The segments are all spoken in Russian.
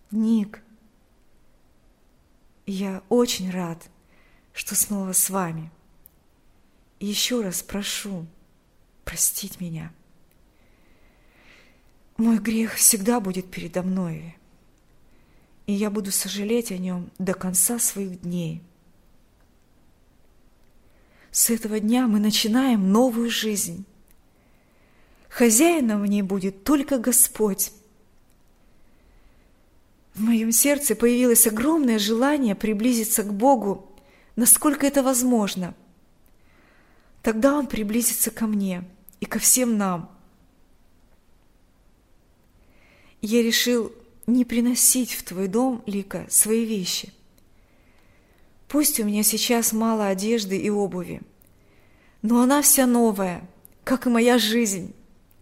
Ник, я очень рад, что снова с вами. И еще раз прошу простить меня. Мой грех всегда будет передо мной, и я буду сожалеть о нем до конца своих дней. С этого дня мы начинаем новую жизнь. Хозяином в ней будет только Господь. В моем сердце появилось огромное желание приблизиться к Богу, насколько это возможно. Тогда Он приблизится ко мне и ко всем нам. Я решил не приносить в твой дом, Лика, свои вещи. Пусть у меня сейчас мало одежды и обуви, но она вся новая, как и моя жизнь.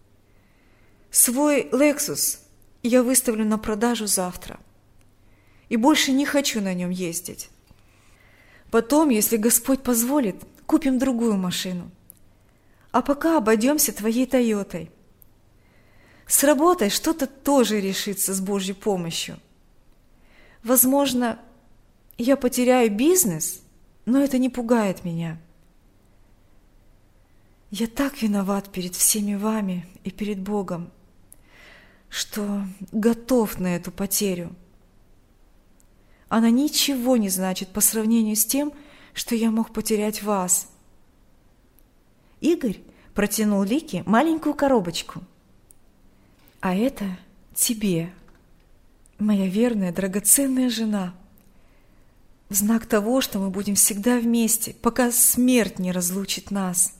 Свой Lexus я выставлю на продажу завтра и больше не хочу на нем ездить. Потом, если Господь позволит, купим другую машину. А пока обойдемся твоей Тойотой. С работой что-то тоже решится с Божьей помощью. Возможно, я потеряю бизнес, но это не пугает меня. Я так виноват перед всеми вами и перед Богом, что готов на эту потерю. Она ничего не значит по сравнению с тем, что я мог потерять вас. Игорь протянул Лике маленькую коробочку. А это тебе, моя верная, драгоценная жена, в знак того, что мы будем всегда вместе, пока смерть не разлучит нас.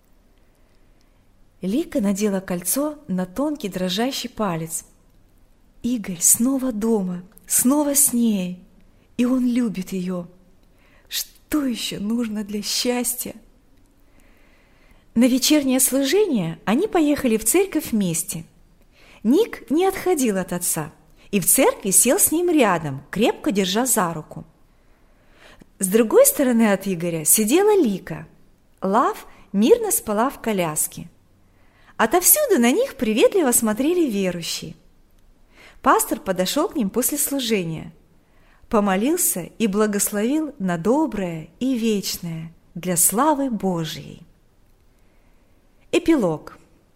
Лика надела кольцо на тонкий дрожащий палец. Игорь снова дома, снова с ней, и он любит ее. Что еще нужно для счастья? На вечернее служение они поехали в церковь вместе. Ник не отходил от отца и в церкви сел с ним рядом, крепко держа за руку. С другой стороны от Игоря сидела Лика. Лав мирно спала в коляске. Отовсюду на них приветливо смотрели верующие. Пастор подошел к ним после служения, помолился и благословил на доброе и вечное для славы Божией. Эпилог.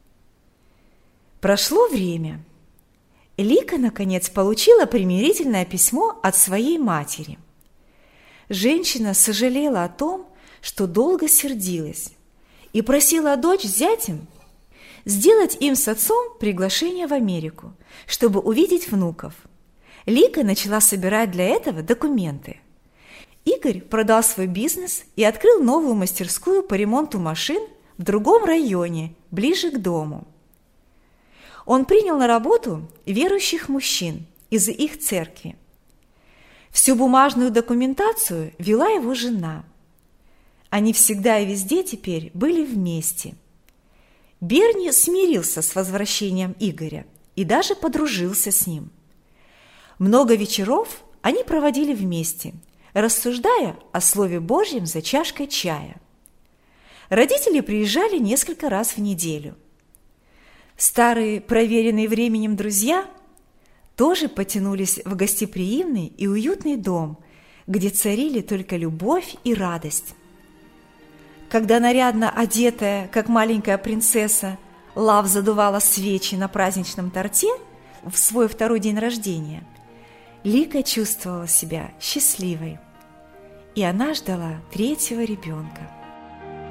Прошло время. Лика, наконец, получила примирительное письмо от своей матери. Женщина сожалела о том, что долго сердилась, и просила дочь с зятем сделать им с отцом приглашение в Америку, чтобы увидеть внуков. Лика начала собирать для этого документы. Игорь продал свой бизнес и открыл новую мастерскую по ремонту машин в другом районе, ближе к дому. Он принял на работу верующих мужчин из их церкви. Всю бумажную документацию вела его жена. Они всегда и везде теперь были вместе. Берни смирился с возвращением Игоря и даже подружился с ним. Много вечеров они проводили вместе, рассуждая о Слове Божьем за чашкой чая. Родители приезжали несколько раз в неделю. Старые, проверенные временем друзья тоже потянулись в гостеприимный и уютный дом, где царили только любовь и радость. Когда нарядно одетая, как маленькая принцесса, Лав задувала свечи на праздничном торте в свой второй день рождения, Лика чувствовала себя счастливой, и она ждала третьего ребенка.